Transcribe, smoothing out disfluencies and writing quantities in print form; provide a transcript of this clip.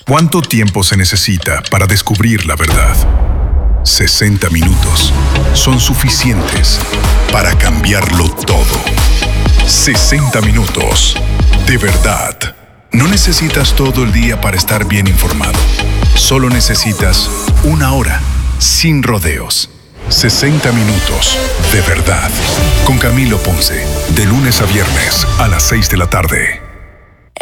¿Cuánto tiempo se necesita para descubrir la verdad? 60 minutos son suficientes para cambiarlo todo. 60 minutos de verdad. No necesitas todo el día para estar bien informado. Solo necesitas una hora, sin rodeos. 60 minutos de verdad. Con Camilo Ponce, de lunes a viernes a las 6 de la tarde.